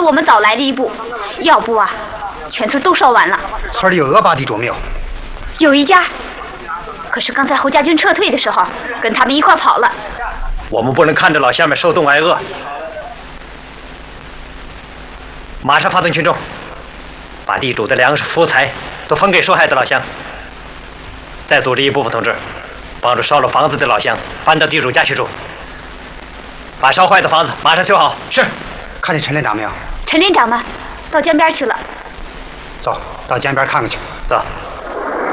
我们早来了一步，要不啊，全村都烧完了。 村里有俄巴地主没有？ 有一家，可是刚才侯家军撤退的时候，跟他们一块跑了。 我们不能看着老乡们受冻挨饿，马上发动群众，把地主的粮食、蔬菜都分给受害的老乡。再组织一部分同志，帮助烧了房子的老乡搬到地主家去住，把烧坏的房子马上修好。是。 看见陈连长没有？ 陈连长呢？到江边去了。 走到江边看看去。 走。